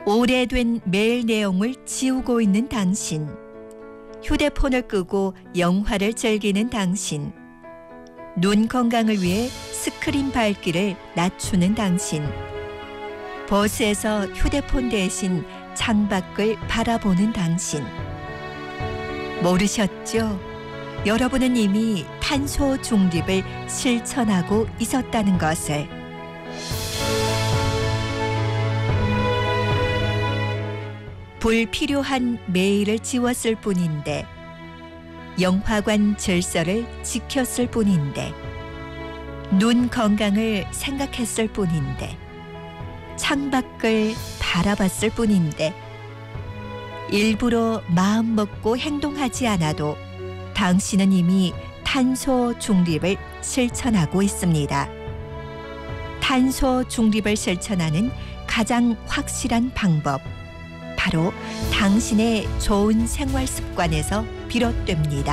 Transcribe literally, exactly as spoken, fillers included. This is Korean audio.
오래된 메일 내용을 지우고 있는 당신. 휴대폰을 끄고 영화를 즐기는 당신. 눈 건강을 위해 스크린 밝기를 낮추는 당신. 버스에서 휴대폰 대신 창밖을 바라보는 당신. 모르셨죠? 여러분은 이미 탄소 중립을 실천하고 있었다는 것을. 불필요한 메일을 지웠을 뿐인데, 영화관 질서를 지켰을 뿐인데, 눈 건강을 생각했을 뿐인데, 창밖을 바라봤을 뿐인데, 일부러 마음 먹고 행동하지 않아도 당신은 이미 탄소 중립을 실천하고 있습니다. 탄소 중립을 실천하는 가장 확실한 방법, 바로 당신의 좋은 생활 습관에서 비롯됩니다.